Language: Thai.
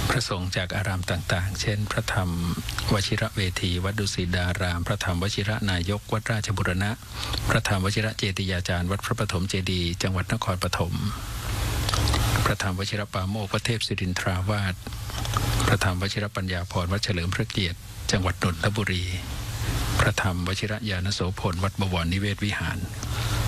พระสงฆ์จากอารามต่างๆเช่นพระธรรมวชิระเวทีวัดดุสิตารามพระธรรมวชิระนายกวัดราชบุรณะพระธรรมวชิระเจติยาจารย์วัดพระปฐมเจดีย์จังหวัดนครปฐมพระธรรมวชิระปาโมกข์วัดเทพศิรินทราวาสพระธรรมวชิระปัญญาพรวัดเฉลิมพระเกียรติจังหวัดนนทบุรีพระธรรมวชิระญาณโสพลวัดบวรนิเวศวิหาร